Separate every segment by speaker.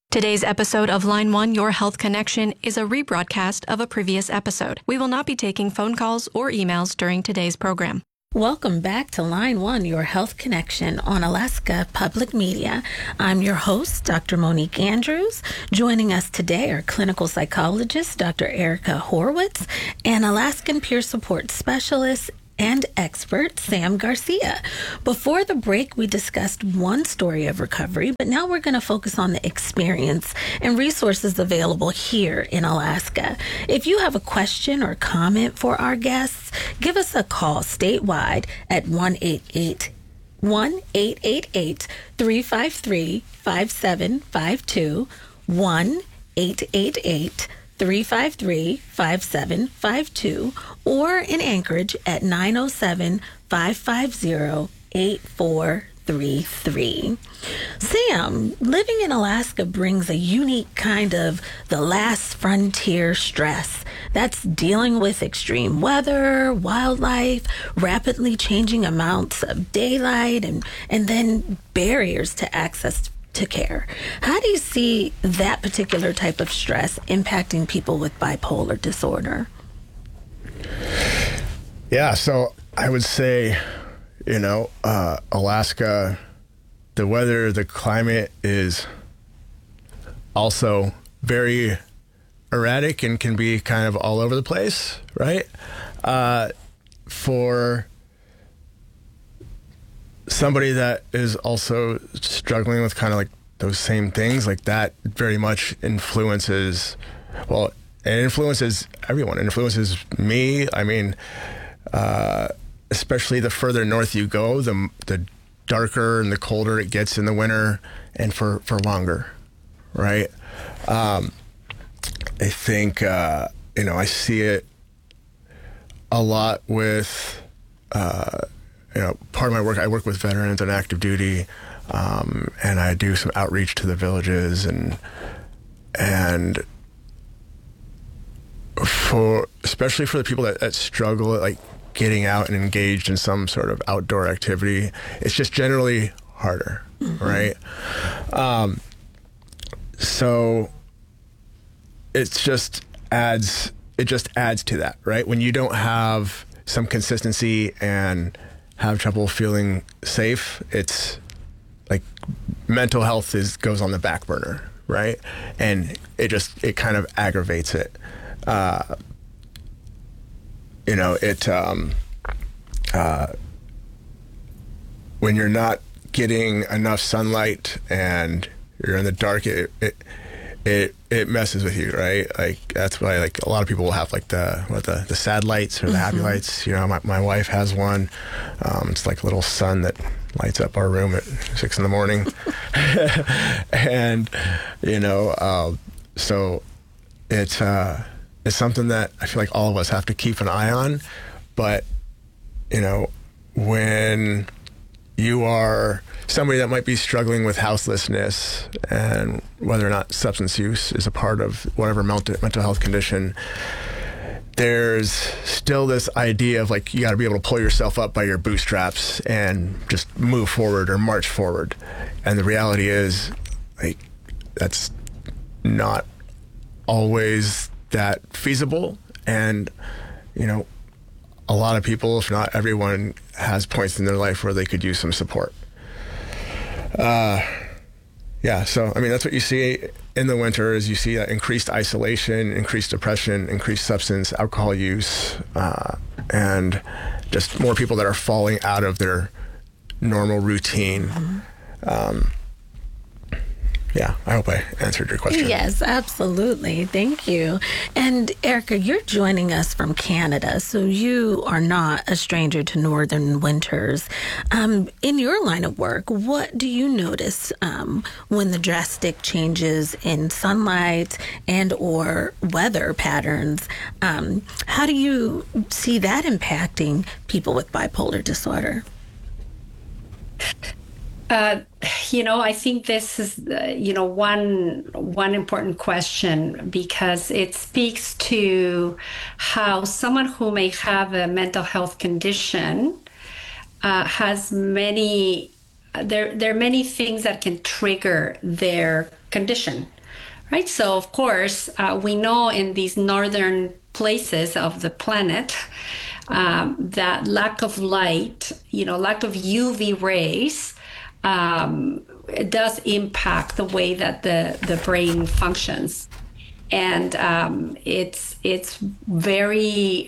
Speaker 1: Today's episode of Line 1 Your Health Connection is a rebroadcast of a previous episode. We will not be taking phone calls or emails during today's program.
Speaker 2: Welcome back to Line 1 Your Health Connection on Alaska Public Media. I'm your host, Dr. Monique Andrews. Joining us today are clinical psychologist Dr. Erica Horwitz and Alaskan peer support specialist and expert Sam Garcia. Before the break, we discussed one story of recovery, but now we're going to focus on the experience and resources available here in Alaska. If you have a question or comment for our guests, give us a call statewide at 1-888-353-5752, 1-888-353-5752, or in Anchorage at 907-550-8433. Sam, living in Alaska brings a unique kind of the last frontier stress. That's dealing with extreme weather, wildlife, rapidly changing amounts of daylight, and then barriers to access to care. How do you see that particular type of stress impacting people with bipolar disorder?
Speaker 3: Yeah, so I would say, Alaska, the weather, the climate is also very erratic and can be kind of all over the place, right? For somebody that is also struggling with kind of like those same things, like that very much influences, well, it influences everyone. It influences me. I mean, especially the further north you go, the darker and the colder it gets in the winter and for longer, right? I think, I see it a lot with, part of my work, I work with veterans on active duty, and I do some outreach to the villages and especially for the people that struggle at like getting out and engaged in some sort of outdoor activity, it's just generally harder, right? So it just adds to that, right? When you don't have some consistency and have trouble feeling safe, it's like mental health goes on the back burner, right? And it kind of aggravates it. When you're not getting enough sunlight and you're in the dark, it messes with you, right? Like that's why like a lot of people will have like the sad lights or the happy lights. My wife has one. It's like a little sun that lights up our room at 6 a.m. and so it's something that I feel like all of us have to keep an eye on. But when you are somebody that might be struggling with houselessness and whether or not substance use is a part of whatever mental health condition, there's still this idea of like you got to be able to pull yourself up by your bootstraps and just move forward or march forward. And the reality is like that's not always that feasible. And a lot of people, if not everyone, has points in their life where they could use some support. So I mean that's what you see in the winter is you see increased isolation, increased depression, increased substance, alcohol use, and just more people that are falling out of their normal routine. I hope I answered your question.
Speaker 2: Yes, absolutely. Thank you. And Erica, you're joining us from Canada, so you are not a stranger to northern winters. In your line of work, what do you notice when the drastic changes in sunlight and or weather patterns? How do you see that impacting people with bipolar disorder?
Speaker 4: I think this is, one important question because it speaks to how someone who may have a mental health condition has there are many things that can trigger their condition. right? So, of course, we know in these northern places of the planet that lack of light, lack of UV rays, it does impact the way that the brain functions. And it's very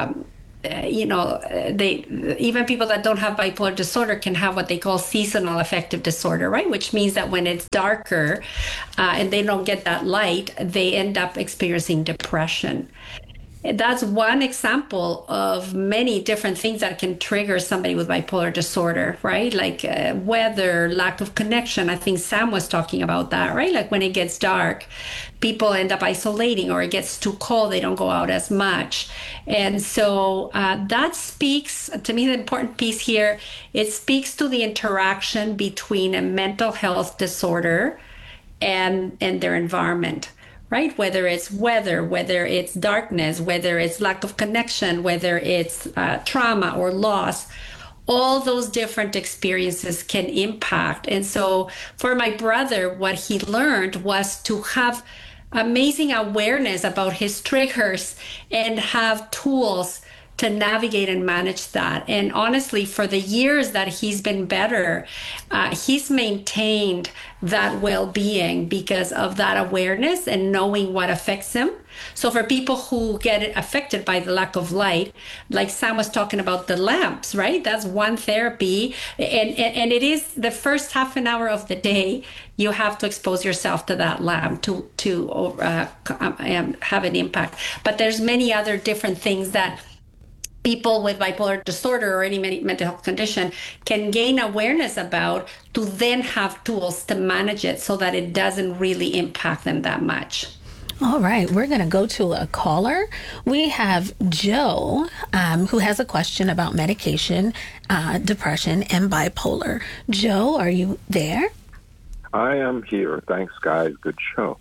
Speaker 4: even people that don't have bipolar disorder can have what they call seasonal affective disorder, right? Which means that when it's darker and they don't get that light, they end up experiencing depression. That's one example of many different things that can trigger somebody with bipolar disorder, right? Like weather, lack of connection. I think Sam was talking about that, right? Like when it gets dark, people end up isolating, or it gets too cold, they don't go out as much. And so that speaks, to me, the important piece here, it speaks to the interaction between a mental health disorder and their environment. Right? Whether it's weather, whether it's darkness, whether it's lack of connection, whether it's trauma or loss, all those different experiences can impact. And so for my brother, what he learned was to have amazing awareness about his triggers and have tools to navigate and manage that. And honestly, for the years that he's been better, he's maintained that well-being because of that awareness and knowing what affects him. So for people who get affected by the lack of light, like Sam was talking about the lamps, right? That's one therapy. And it is the first half an hour of the day, you have to expose yourself to that lamp to have an impact. But there's many other different things that people with bipolar disorder or any mental health condition can gain awareness about to then have tools to manage it so that it doesn't really impact them that much.
Speaker 2: All right, we're going to go to a caller. We have Joe, who has a question about medication, depression, and bipolar. Joe, are you there?
Speaker 5: I am here. Thanks, guys. Good show.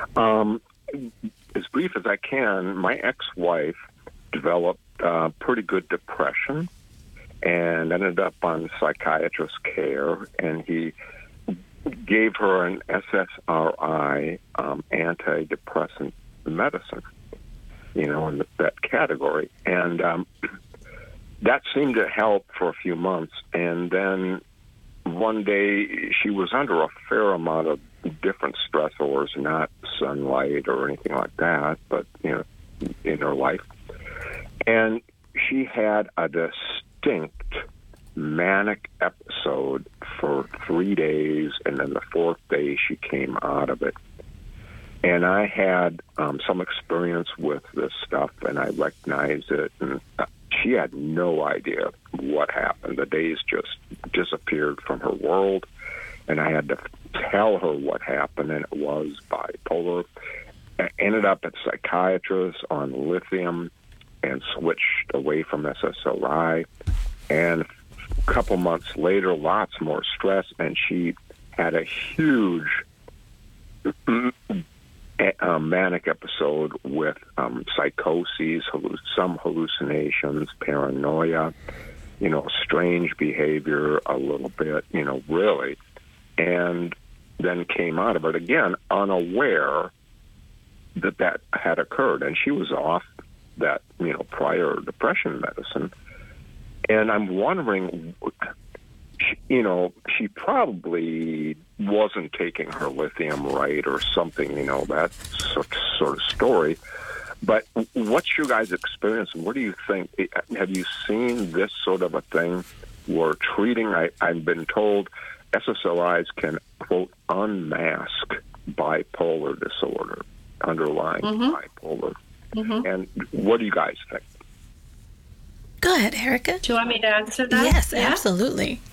Speaker 5: As brief as I can, my ex-wife developed pretty good depression and ended up on psychiatrist care, and he gave her an SSRI antidepressant medicine, in that category. And that seemed to help for a few months. And then one day she was under a fair amount of different stressors, not sunlight or anything like that, but, in her life. And she had a distinct manic episode for 3 days, and then the fourth day she came out of it. And I had some experience with this stuff, and I recognized it, and she had no idea what happened. The days just disappeared from her world, and I had to tell her what happened, and it was bipolar. I ended up at psychiatrist on lithium and switched away from SSRI. And a couple months later, lots more stress, and she had a huge manic episode with psychoses, some hallucinations, paranoia, strange behavior a little bit, really. And then came out of it again, unaware that had occurred. And she was off that, prior depression medicine. And I'm wondering, she probably wasn't taking her lithium right or something, that sort of story. But what's your guys' experience? And what do you think? Have you seen this sort of a thing where treating, I've been told SSRIs can, quote, unmask bipolar disorder, underlying bipolar. Mm-hmm. And what do you guys think?
Speaker 2: Go ahead, Erica.
Speaker 4: Do you want me to answer that?
Speaker 2: Yes, absolutely.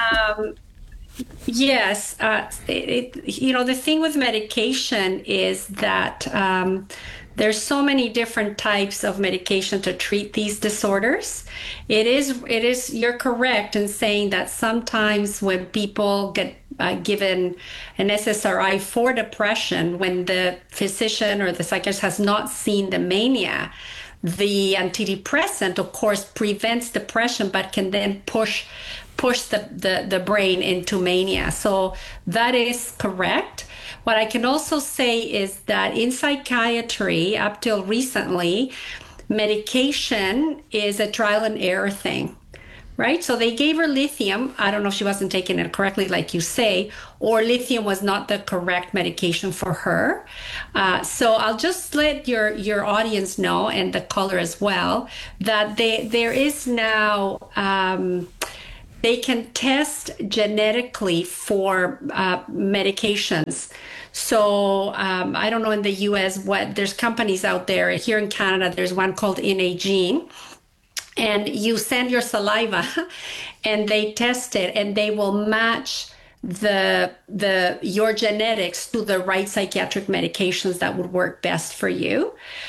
Speaker 4: Yes. The thing with medication is that there's so many different types of medication to treat these disorders. It is. You're correct in saying that sometimes when people get given an SSRI for depression, when the physician or the psychiatrist has not seen the mania, the antidepressant, of course, prevents depression, but can then push push the brain into mania. So that is correct. What I can also say is that in psychiatry, up till recently, medication is a trial and error thing. Right? So they gave her lithium. I don't know if she wasn't taking it correctly, like you say, or lithium was not the correct medication for her. So I'll just let your audience know, and the caller as well, that there is now, they can test genetically for medications. So I don't know in the US there's companies out there. Here in Canada, there's one called Innagene. And you send your saliva and they test it, and they will match your genetics to the right psychiatric medications that would work best for you.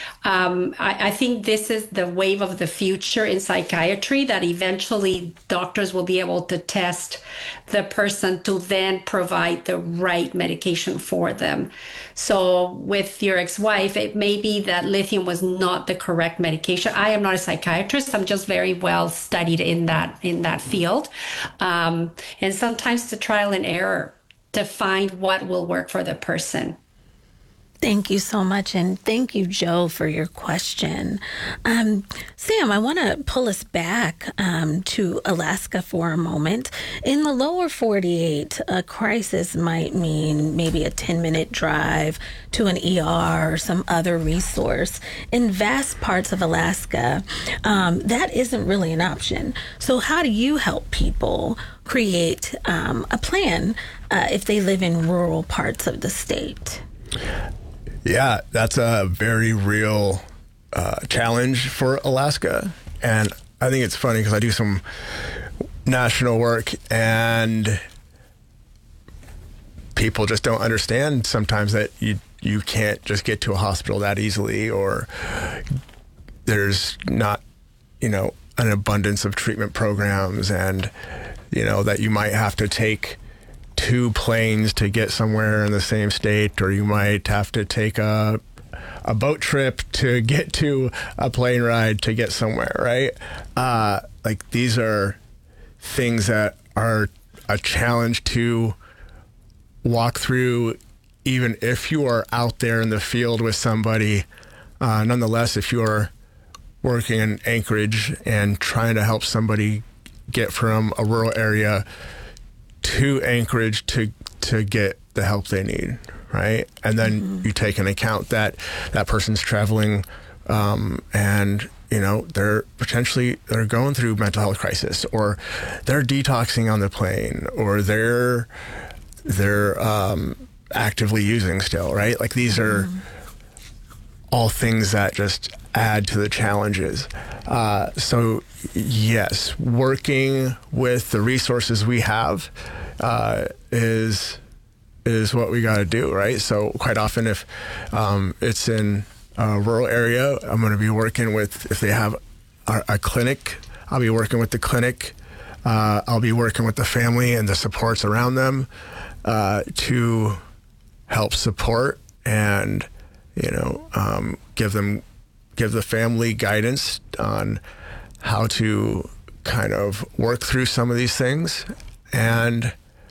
Speaker 4: I think this is the wave of the future in psychiatry, that eventually doctors will be able to test the person to then provide the right medication for them. So with your ex-wife, it may be that lithium was not the correct medication. I am not a psychiatrist. I'm just very well studied in that field. And sometimes the trial and error to find what will work for the person.
Speaker 2: Thank you so much. And thank you, Joe, for your question. Sam, I want to pull us back to Alaska for a moment. In the lower 48, a crisis might mean maybe a 10-minute drive to an ER or some other resource. In vast parts of Alaska, that isn't really an option. So how do you help people create a plan if they live in rural parts of the state?
Speaker 3: Yeah, that's a very real challenge for Alaska. And I think it's funny because I do some national work, and people just don't understand sometimes that you can't just get to a hospital that easily, or there's not, an abundance of treatment programs, and, that you might have to take 2 planes to get somewhere in the same state, or you might have to take a boat trip to get to a plane ride to get somewhere, right? Like, these are things that are a challenge to walk through, even if you are out there in the field with somebody. Nonetheless, if you are working in Anchorage and trying to help somebody get from a rural area to Anchorage to get the help they need, right? And then you take into account that person's traveling, and they're going through mental health crisis, or they're detoxing on the plane, or they're actively using still, right? Like, these are all things that just add to the challenges. So yes, working with the resources we have is what we got to do, right? So quite often, if it's in a rural area, I'm going to be working with, if they have a clinic, I'll be working with the clinic. I'll be working with the family and the supports around them to help support and give the family guidance on how to kind of work through some of these things, and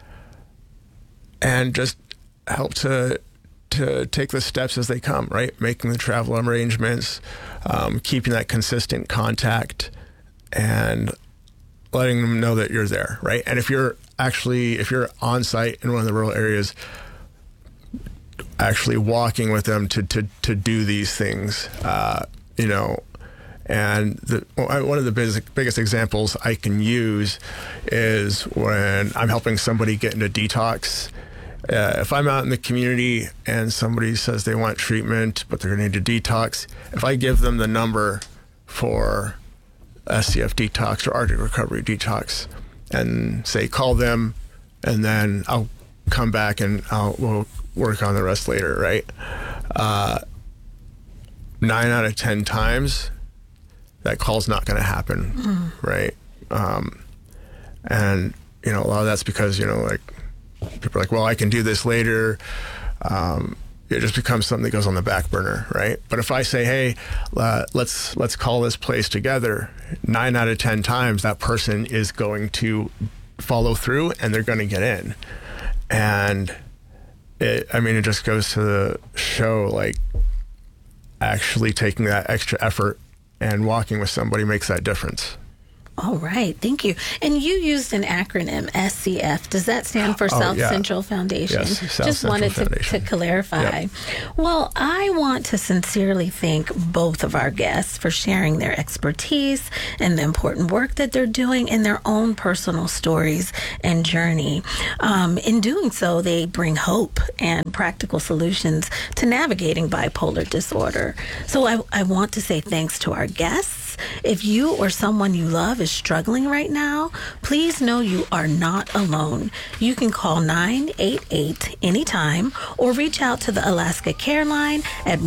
Speaker 3: just help to take the steps as they come, right? Making the travel arrangements, keeping that consistent contact, and letting them know that you're there, right? And if you're on site in one of the rural areas, actually walking with them to do these things, and one of the biggest examples I can use is when I'm helping somebody get into detox. If I'm out in the community and somebody says they want treatment, but they're going to need a detox, if I give them the number for SCF detox or Arctic Recovery detox and say, call them, and then I'll come back and we'll work on the rest later, right? 9 out of 10 times, that call's not going to happen, right? And, a lot of that's because, like, people are like, well, I can do this later. It just becomes something that goes on the back burner, right? But if I say, hey, let's call this place together, 9 out of 10 times, that person is going to follow through, and they're going to get in. And it just goes to show, like, actually taking that extra effort and walking with somebody makes that difference.
Speaker 2: All right. Thank you. And you used an acronym, SCF. Does that stand for South Central Foundation?
Speaker 3: Yes, South
Speaker 2: Just
Speaker 3: Central
Speaker 2: wanted
Speaker 3: Foundation.
Speaker 2: to clarify.
Speaker 3: Yep.
Speaker 2: Well, I want to sincerely thank both of our guests for sharing their expertise and the important work that they're doing in their own personal stories and journey. In doing so, they bring hope and practical solutions to navigating bipolar disorder. So I want to say thanks to our guests. If you or someone you love is struggling right now, please know you are not alone. You can call 988 anytime or reach out to the Alaska Care Line at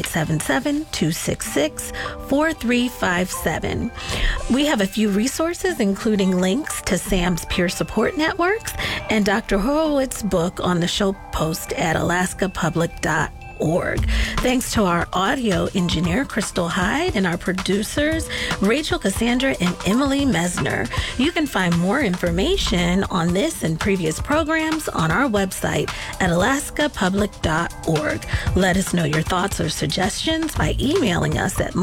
Speaker 2: 1-877-266-4357. We have a few resources, including links to Sam's peer support networks and Dr. Horowitz's book on the show post at alaskapublic.org. Thanks to our audio engineer, Crystal Hyde, and our producers, Rachel Cassandra and Emily Mesner. You can find more information on this and previous programs on our website at alaskapublic.org. Let us know your thoughts or suggestions by emailing us at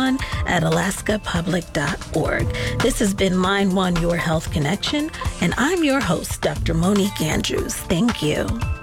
Speaker 2: line1@alaskapublic.org. This has been Line 1, Your Health Connection, and I'm your host, Dr. Monique Andrews. Thank you.